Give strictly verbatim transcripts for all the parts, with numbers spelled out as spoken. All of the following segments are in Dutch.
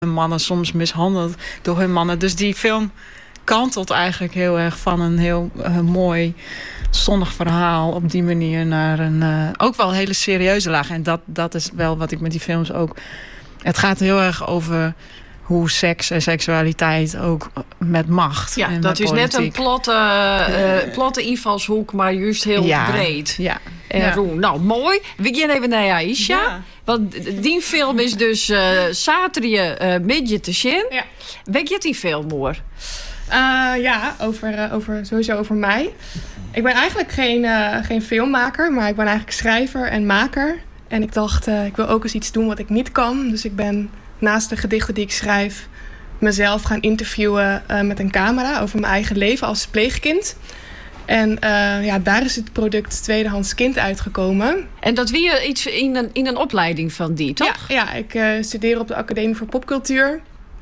mannen soms mishandeld door hun mannen. Dus die film kantelt eigenlijk heel erg van een heel uh, mooi zonnig verhaal op die manier naar een uh, ook wel een hele serieuze laag. En dat, dat is wel wat ik met die films ook... Het gaat heel erg over hoe seks en seksualiteit ook met macht. Ja, en dat is politiek. net een platte, uh, platte invalshoek, maar juist heel ja, breed. Ja. En ja. Roen, nou mooi. We gaan even naar Aisha. Ja. Want die film is dus uh, zaterdag uh, midden te zien. Ja. Weet je die film, hoor? Uh, ja, over, uh, over, sowieso over mij. Ik ben eigenlijk geen, uh, geen filmmaker, maar ik ben eigenlijk schrijver en maker. En ik dacht, uh, ik wil ook eens iets doen wat ik niet kan. Dus ik ben naast de gedichten die ik schrijf mezelf gaan interviewen uh, met een camera over mijn eigen leven als pleegkind. En uh, ja, daar is het product Tweedehands Kind uitgekomen. En dat weer iets in een, in een opleiding van die, toch? Ja, ja ik uh, studeer op de Academie voor Popcultuur.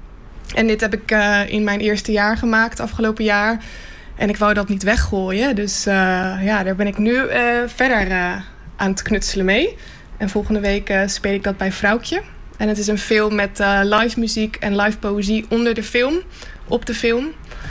En dit heb ik uh, in mijn eerste jaar gemaakt, afgelopen jaar. En ik wou dat niet weggooien. Dus uh, ja, daar ben ik nu uh, verder uh, aan het knutselen mee. En volgende week uh, speel ik dat bij Vrouwtje. En het is een film met uh, live muziek en live poëzie onder de film, op de film.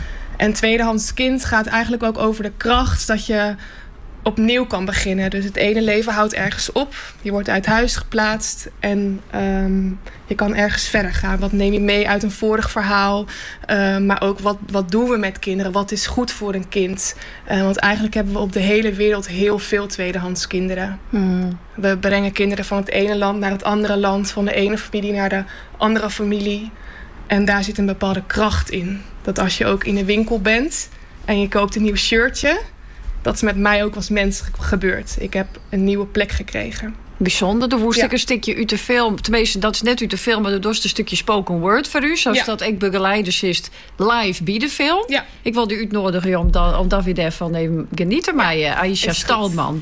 En Tweedehands Kind gaat eigenlijk ook over de kracht dat je opnieuw kan beginnen. Dus het ene leven houdt ergens op. Je wordt uit huis geplaatst en um, je kan ergens verder gaan. Wat neem je mee uit een vorig verhaal? Uh, maar ook wat, wat doen we met kinderen? Wat is goed voor een kind? Uh, want eigenlijk hebben we op de hele wereld heel veel tweedehands kinderen. Hmm. We brengen kinderen van het ene land naar het andere land. Van de ene familie naar de andere familie. En daar zit een bepaalde kracht in. Dat als je ook in de winkel bent en je koopt een nieuw shirtje, dat is met mij ook als mens gebeurd. Ik heb een nieuwe plek gekregen. Bijzonder. Er woest ja. ik een stukje uit de film. Tenminste, dat is net uit de film, maar dat is een stukje spoken word voor u. Zoals ja. dat ik begeleiders is live bij de film. Ja. Ik wil u uitnodigen om, dat, om dat weer daarvan even genieten. Maar ja, Aisha Stalman.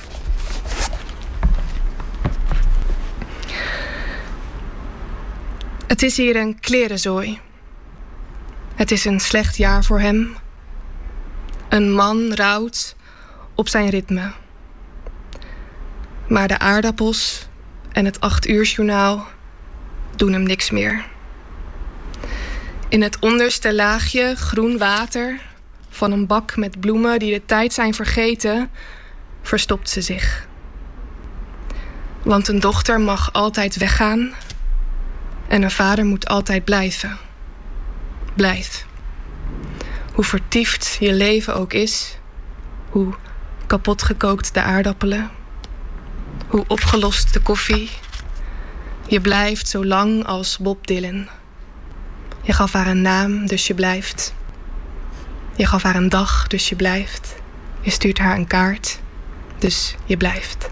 Het is hier een klerenzooi. Het is een slecht jaar voor hem. Een man rouwt op zijn ritme. Maar de aardappels en het acht-uursjournaal doen hem niks meer. In het onderste laagje groen water van een bak met bloemen die de tijd zijn vergeten, verstopt ze zich. Want een dochter mag altijd weggaan en een vader moet altijd blijven. Blijf. Hoe vertiefd je leven ook is, hoe kapot gekookt de aardappelen, hoe opgelost de koffie, je blijft zo lang als Bob Dylan. Je gaf haar een naam, dus je blijft. Je gaf haar een dag, dus je blijft. Je stuurt haar een kaart, dus je blijft.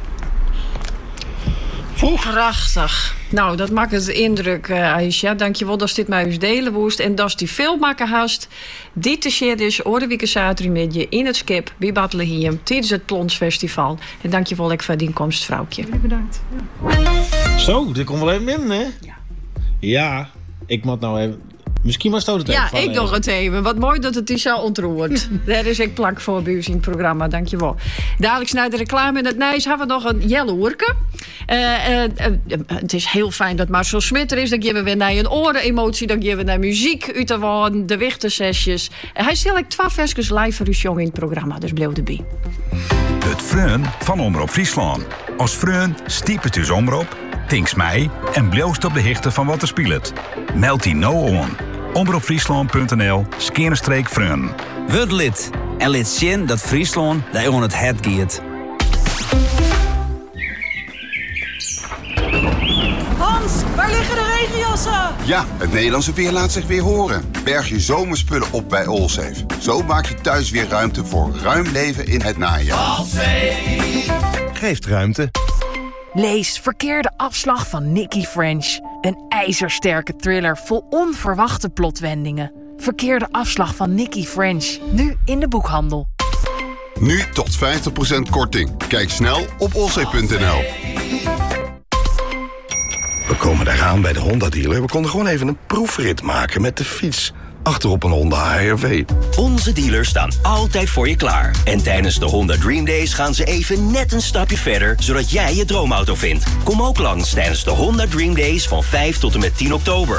Prachtig. Nou, dat maakt het indruk, uh, Aisha. Dankjewel dat je dit met ons delen woest. En dat is die filmmaker haast. Die te zien is Oordewieke zaterdag met je in het skip bij Bethlehem tijdens het Plonsfestival. En dankjewel ook voor die komst, vrouwtje. Jullie bedankt. Ja. Zo, dit komt wel even binnen, hè? Ja. Ja, ik moet nou even... Misschien was het het ja, even ik nog het even. Wat mooi dat het is zo ontroerd. Daar is ik plak voor bij u in het programma. Dankjewel. Dadelijk na de reclame in het Nijs hebben we nog een jelle oerke. Uh, uh, uh, het is heel fijn dat Marcel Smit er is. Dan geven we weer naar een oren-emotie. Dan geven we naar muziek uit de woorden, de wichtensessies. Uh, hij stel ik twaalf versjes live voor u jong in het programma. Dus blijf erbij. Het Freun van Omroep Friesland. Als Freun stiep het dus omroep, tinks mij en bloost op de hichte van wat er speelt. Meld die nou on. omroep friesland punt n l skerenstreek Freun. Word lid en lid zien dat Friesland daar on het het giet. Hans, waar liggen de regenjassen? Ja, het Nederlandse weer laat zich weer horen. Berg je zomerspullen op bij Allsafe. Zo maak je thuis weer ruimte voor ruim leven in het najaar. Allsafe geeft ruimte. Lees Verkeerde afslag van Nicky French. Een ijzersterke thriller vol onverwachte plotwendingen. Verkeerde afslag van Nicky French. Nu in de boekhandel. Nu tot vijftig procent korting. Kijk snel op allsafe punt n l. We komen eraan bij de Honda-dealer. We konden gewoon even een proefrit maken met de fiets. achterop een Honda H R V. Onze dealers staan altijd voor je klaar. En tijdens de Honda Dream Days gaan ze even net een stapje verder, zodat jij je droomauto vindt. Kom ook langs tijdens de Honda Dream Days van vijf tot en met tien oktober.